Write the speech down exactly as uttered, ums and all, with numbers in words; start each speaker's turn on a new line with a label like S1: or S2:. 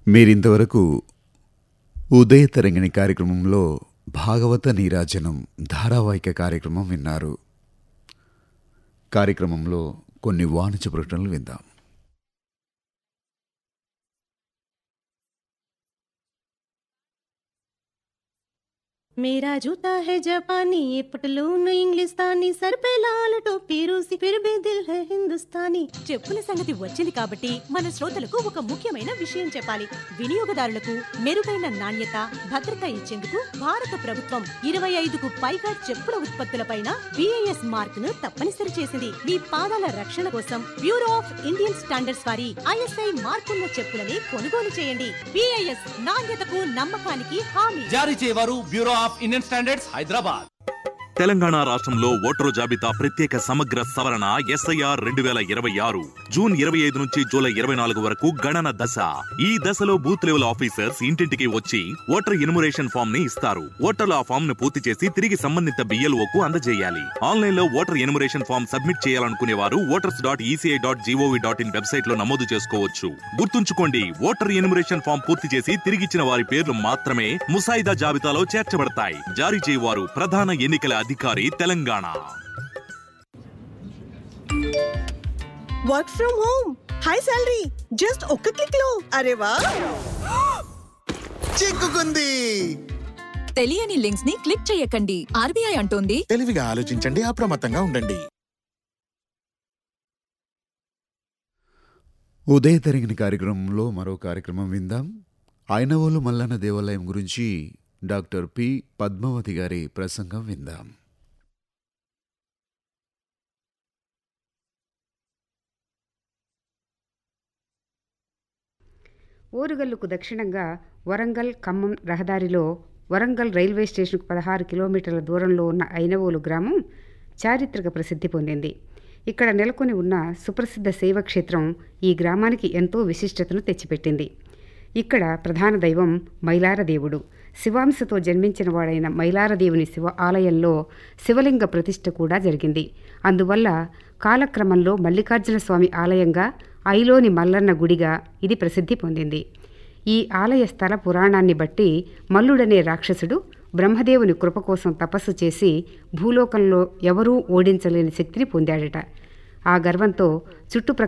S1: మీరింతవరకు ఉదయ తరంగిణి కార్యక్రమంలో భాగవత నీరాజనం ధారావాహిక కార్యక్రమం విన్నారు. కార్యక్రమంలో కొన్ని వాణిజ్య ప్రకటనలు విందాం.
S2: मेरा जूता है जापानी, ये पटलून इंग्लिस्तानी, सर पे लाल टोपी रूसी, फिर भी दिल है हिंदुस्तानी. చెప్పుల సంగతి వచ్చింది కాబట్టి మన శ్రోతలకు ఒక ముఖ్యమైన విషయం చెప్పాలి. వినియోగదారులకు మెరుగైన నాణ్యత, భద్రత ఇచ్చేందుకు భారత ప్రభుత్వం ఇరవై ఐదుకు పైగా చెప్పుల ఉత్పత్తులపైన బిఐఎస్ మార్క్ ను తప్పనిసరి చేసింది. మీ పాదాల రక్షణ కోసం బ్యూరో ఆఫ్ ఇండియన్ స్టాండర్డ్స్ వారి ఐఎస్ఐ మార్కున్న చెప్పులని కొనుగోలు చేయండి. బిఐఎస్ నాణ్యతకు నమ్మకానికి హామీ.
S3: జారీ చేయవారు bureau of Indian standards, Hyderabad.
S4: Telangana రాష్ట్రంలో ఓటరు జాబితా ప్రత్యేక సమగ్ర సవరణ ఎస్ఐఆర్ రెండు వేల ఇరవై ఆరు జూన్ ఇరవై ఐదు నుంచి జూలై ఇరవై నాలుగు వరకు గణన దశ. ఈ దశలో బూత్ లెవెల్ ఆఫీసర్స్ ఇంటింటికి వచ్చి ఓటర్ ఎన్యుమరేషన్ ఫామ్ ని ఇస్తారు. ఓటర్లు ఆ ఫామ్ ను పూర్తి చేసి తిరిగి సంబంధిత బిఎల్ఓకు అందజేయాలి. ఆన్లైన్ లో ఓటర్ ఎన్యుమరేషన్ ఫామ్ సబ్మిట్ చేయాలనుకునే వారు voters dot ECI dot GOV dot in website లో నమోదు చేసుకోవచ్చు. గుర్తుంచుకోండి, ఓటర్ ఎన్యుమరేషన్ ఫామ్ పూర్తి చేసి తిరిగిచ్చిన వారి పేర్లు మాత్రమే ముసాయిదా జాబితాలో చేర్చబడతాయి. జారీ చేయవారు ప్రధాన ఎన్నికల అధికారి, Telangana.
S5: Work from home, high salary, just ఒక్క క్లిక్ లో. అరే వా,
S6: చిక్కుకుంది.
S7: తెలియని లింక్స్ ని క్లిక్ చేయకండి. ఆర్బీఐ అంటోంది,
S6: తెలివిగా ఆలోచించండి, అప్రమత్తంగా ఉండండి.
S1: ఉదయ తరంగిణి కార్యక్రమంలో మరో కార్యక్రమం విందాం. ఐనవోలు మల్లన్న దేవాలయం గురించి డాక్టర్ పి పద్మావతి గారి ప్రసంగం విందాం.
S8: ఓరుగల్లుకు దక్షిణంగా వరంగల్ ఖమ్మం రహదారిలో వరంగల్ రైల్వే స్టేషన్కు పదహారు కిలోమీటర్ల దూరంలో ఉన్న ఐనవోలు గ్రామం చారిత్రక ప్రసిద్ధి పొందింది. ఇక్కడ నెలకొని ఉన్న సుప్రసిద్ధ శైవక్షేత్రం ఈ గ్రామానికి ఎంతో విశిష్టతను తెచ్చిపెట్టింది. ఇక్కడ ప్రధాన దైవం మైలారదేవుడు. శివాంశతో జన్మించిన వాడైన మైలారదేవుని శివ ఆలయంలో శివలింగ ప్రతిష్ఠ కూడా జరిగింది. అందువల్ల కాలక్రమంలో మల్లికార్జున స్వామి ఆలయంగా, ఐలోని మల్లన్న గుడిగా ఇది ప్రసిద్ధి పొందింది. ఈ ఆలయ స్థల పురాణాన్ని బట్టి మల్లుడనే రాక్షసుడు బ్రహ్మదేవుని కృప కోసం తపస్సు చేసి భూలోకంలో ఎవరూ ఓడించలేని శక్తిని పొందాడట. ఆ గర్వంతో చుట్టుప్రక్కల